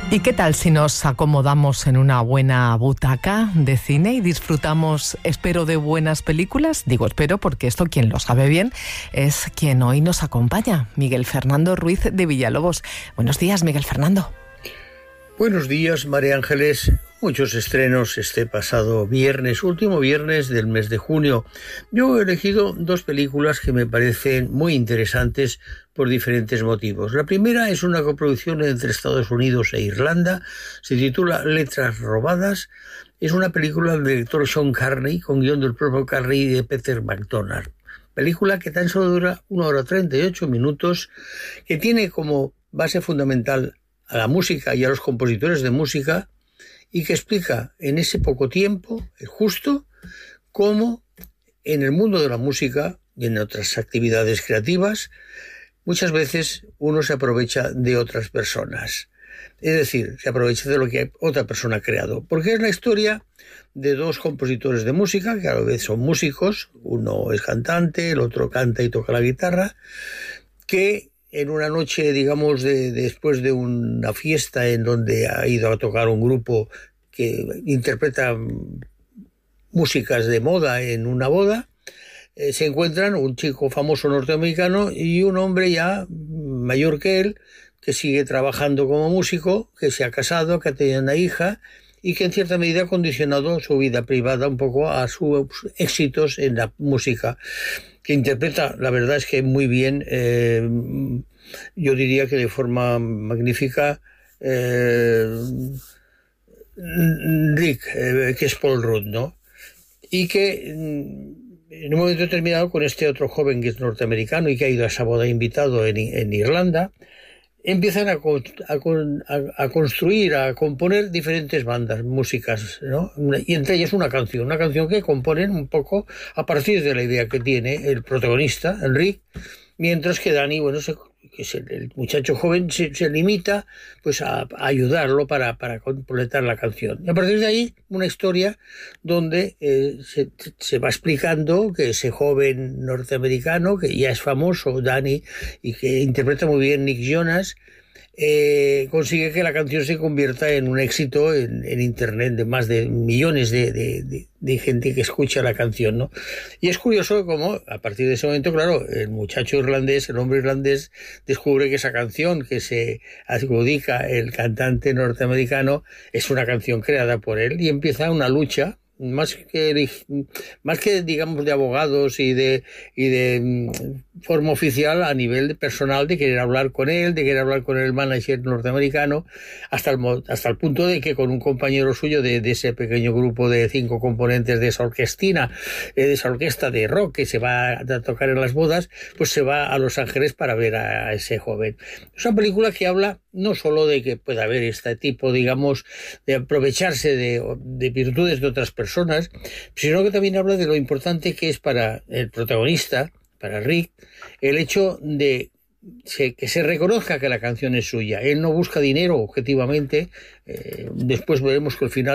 ¿Y qué tal si nos acomodamos en una buena butaca de cine y disfrutamos, espero, de buenas películas? Digo espero porque esto quien lo sabe bien es quien hoy nos acompaña, Miguel Fernando Ruiz de Villalobos. Buenos días, Miguel Fernando. Buenos días, María Ángeles. Muchos estrenos este pasado viernes, último viernes del mes de junio. Yo he elegido dos películas que me parecen muy interesantes por diferentes motivos. La primera es una coproducción entre Estados Unidos e Irlanda. Se titula Letras robadas. Es una película del director Sean Carney, con guión del propio Carney y de Peter McDonald. Película que tan solo dura 1 hora 38 minutos, que tiene como base fundamental a la música y a los compositores de música, y que explica en ese poco tiempo, justo, cómo en el mundo de la música y en otras actividades creativas muchas veces uno se aprovecha de otras personas. Es decir, se aprovecha de lo que otra persona ha creado. Porque es la historia de dos compositores de música, que a la vez son músicos, uno es cantante, el otro canta y toca la guitarra, que en una noche, digamos, después de una fiesta en donde ha ido a tocar un grupo que interpreta músicas de moda en una boda, se encuentran un chico famoso norteamericano y un hombre ya mayor que él, que sigue trabajando como músico, que se ha casado, que ha tenido una hija y que en cierta medida ha condicionado su vida privada un poco a sus éxitos en la música, que interpreta, la verdad es que muy bien, yo diría que de forma magnífica, Rick, que es Paul Rudd, ¿no? Y que en un momento determinado, con este otro joven que es norteamericano y que ha ido a esa boda invitado en Irlanda, empiezan a construir, a componer diferentes bandas, músicas, ¿no? Y entre ellas una canción que componen un poco a partir de la idea que tiene el protagonista, el Rick, mientras que Danny, bueno, que es el muchacho joven, se limita pues a ayudarlo para completar la canción. Y a partir de ahí, una historia donde se va explicando que ese joven norteamericano, que ya es famoso, Danny, y que interpreta muy bien Nick Jonas, consigue que la canción se convierta en un éxito en internet, de más de millones de gente que escucha la canción, ¿no? Y es curioso cómo a partir de ese momento, claro, el muchacho irlandés, el hombre irlandés, descubre que esa canción que se adjudica el cantante norteamericano es una canción creada por él, y empieza una lucha más que digamos de abogados y de forma oficial, a nivel personal, de querer hablar con él, de querer hablar con el manager norteamericano, hasta el punto de que con un compañero suyo de ese pequeño grupo de 5 componentes de esa orquesta de rock que se va a tocar en las bodas, pues se va a Los Ángeles para ver a ese joven. Es una película que habla no solo de que pueda haber este tipo, digamos, de aprovecharse de virtudes de otras personas, sino que también habla de lo importante que es para el protagonista, para Rick, el hecho de que se reconozca que la canción es suya. Él no busca dinero objetivamente. Después veremos que al final